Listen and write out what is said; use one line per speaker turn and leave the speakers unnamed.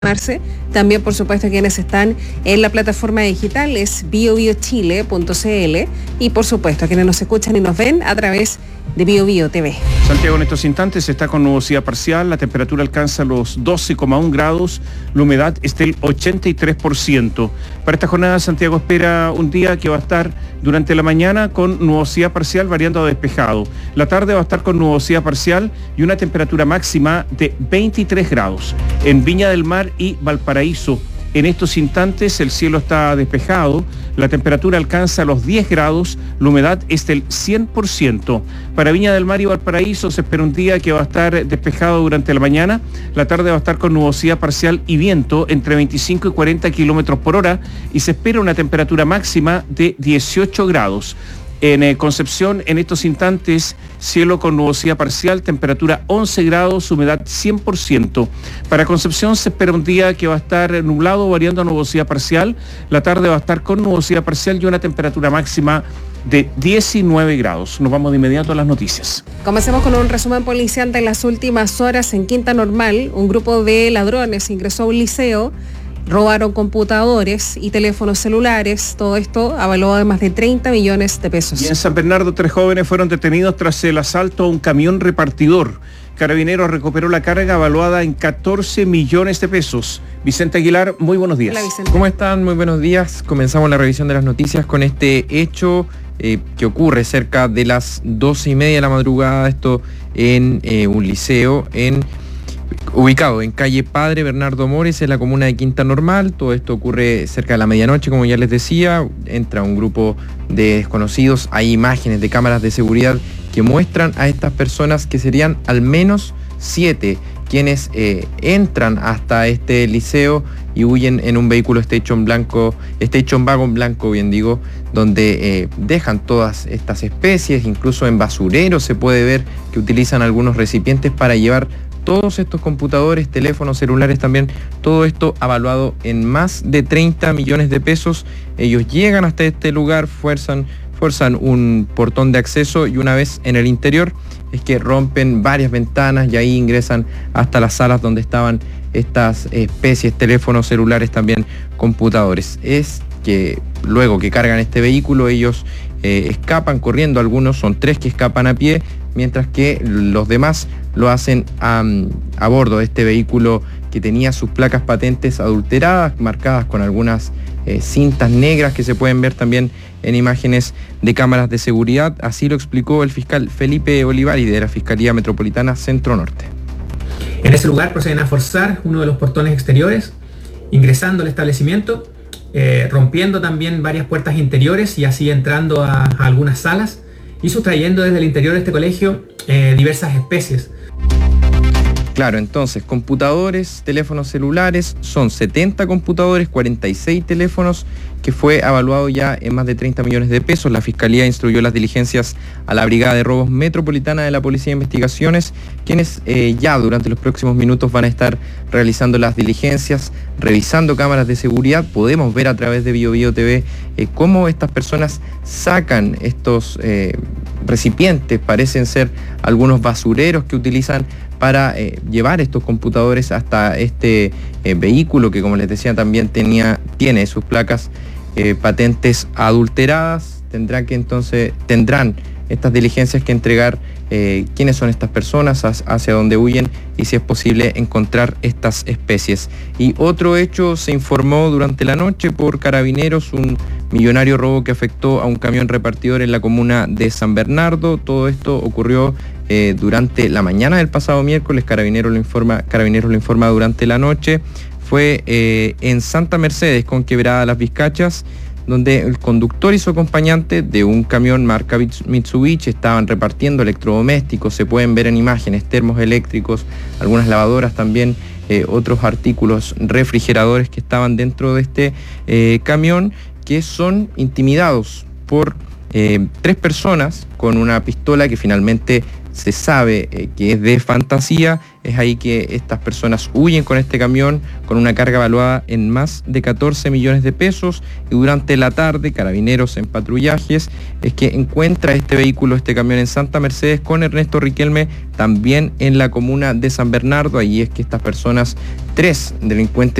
También, por supuesto, quienes están en la plataforma digital es biobiochile.cl y, por supuesto, quienes nos escuchan y nos ven a través de BioBio TV.
Santiago en estos instantes está con nubosidad parcial, la temperatura alcanza los 12,1 grados, la humedad es del 83%. Para esta jornada Santiago espera un día que va a estar durante la mañana con nubosidad parcial variando a despejado. La tarde va a estar con nubosidad parcial y una temperatura máxima de 23 grados. En Viña del Mar y Valparaíso, en estos instantes el cielo está despejado, la temperatura alcanza los 10 grados, la humedad es del 100%. Para Viña del Mar y Valparaíso se espera un día que va a estar despejado durante la mañana, la tarde va a estar con nubosidad parcial y viento entre 25 y 40 kilómetros por hora y se espera una temperatura máxima de 18 grados. En Concepción, en estos instantes, cielo con nubosidad parcial, temperatura 11 grados, humedad 100%. Para Concepción se espera un día que va a estar nublado, variando a nubosidad parcial. La tarde va a estar con nubosidad parcial y una temperatura máxima de 19 grados. Nos vamos de inmediato a las noticias.
Comencemos con un resumen policial de las últimas horas. En Quinta Normal, un grupo de ladrones ingresó a un liceo. Robaron computadores y teléfonos celulares, todo esto avaluado de más de 30 millones de pesos.
Y en San Bernardo, 3 jóvenes fueron detenidos tras el asalto a un camión repartidor. Carabineros recuperó la carga avaluada en 14 millones de pesos. Vicente Aguilar, muy buenos días.
Hola, Vicente.
¿Cómo están? Muy buenos días. Comenzamos la revisión de las noticias con este hecho que ocurre cerca de las 12:30 de la madrugada, esto en un liceo ubicado en calle Padre Bernardo Mores, en la comuna de Quinta Normal. Todo esto ocurre cerca de la medianoche, como ya les decía. Entra un grupo de desconocidos. Hay imágenes de cámaras de seguridad que muestran a estas personas, que serían al menos 7, quienes entran hasta este liceo y huyen en un vehículo hecho en vagón blanco, bien digo, donde dejan todas estas especies. Incluso en basureros se puede ver que utilizan algunos recipientes para llevar todos estos computadores, teléfonos, celulares también, todo esto avaluado en más de 30 millones de pesos. Ellos llegan hasta este lugar, fuerzan un portón de acceso y una vez en el interior es que rompen varias ventanas y ahí ingresan hasta las salas donde estaban estas especies, teléfonos, celulares, también computadores. Es que luego que cargan este vehículo ellos escapan corriendo. Algunos, son 3 que escapan a pie, mientras que los demás lo hacen a bordo de este vehículo que tenía sus placas patentes adulteradas, marcadas con algunas cintas negras que se pueden ver también en imágenes de cámaras de seguridad. Así lo explicó el fiscal Felipe Olivari de la Fiscalía Metropolitana Centro Norte.
En ese lugar proceden a forzar uno de los portones exteriores, ingresando al establecimiento, rompiendo también varias puertas interiores y así entrando a algunas salas y sustrayendo desde el interior de este colegio diversas especies.
Claro, entonces, computadores, teléfonos celulares, son 70 computadores, 46 teléfonos, que fue evaluado ya en más de 30 millones de pesos. La Fiscalía instruyó las diligencias a la Brigada de Robos Metropolitana de la Policía de Investigaciones, quienes ya durante los próximos minutos van a estar realizando las diligencias, revisando cámaras de seguridad. Podemos ver a través de BioBio TV cómo estas personas sacan estos recipientes, parecen ser algunos basureros que utilizan para llevar estos computadores hasta este vehículo que, como les decía, también tiene sus placas patentes adulteradas. Tendrán estas diligencias que entregar quiénes son estas personas, hacia dónde huyen y si es posible encontrar estas especies. Y otro hecho se informó durante la noche por Carabineros, un millonario robo que afectó a un camión repartidor en la comuna de San Bernardo. Todo esto ocurrió durante la mañana del pasado miércoles. Carabineros lo informa durante la noche. Fue en Santa Mercedes con Quebrada Las Vizcachas, donde el conductor y su acompañante de un camión marca Mitsubishi estaban repartiendo electrodomésticos. Se pueden ver en imágenes termos eléctricos, algunas lavadoras también, otros artículos, refrigeradores que estaban dentro de este camión, que son intimidados por 3 personas con una pistola que finalmente se sabe que es de fantasía. Es ahí que estas personas huyen con este camión con una carga evaluada en más de 14 millones de pesos, y durante la tarde Carabineros en patrullajes es que encuentra este vehículo, este camión en Santa Mercedes con Ernesto Riquelme, también en la comuna de San Bernardo. Ahí es que estas personas, 3 delincuentes